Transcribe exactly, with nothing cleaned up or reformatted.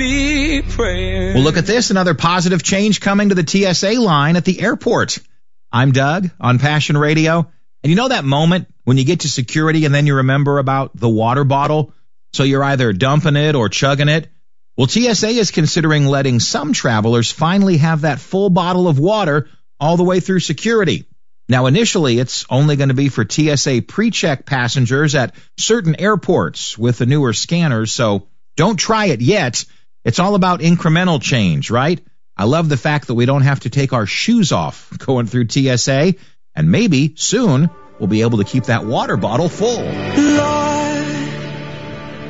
be praying. Well, look at this, another positive change coming to the T S A line at the airport. I'm Doug on Passion Radio. And you know that moment when you get to security and then you remember about the water bottle? So you're either dumping it or chugging it. Well, T S A is considering letting some travelers finally have that full bottle of water all the way through security. Now, initially, it's only going to be for T S A pre-check passengers at certain airports with the newer scanners, so don't try it yet. It's all about incremental change, right? I love the fact that we don't have to take our shoes off going through T S A, and maybe soon we'll be able to keep that water bottle full. Lord,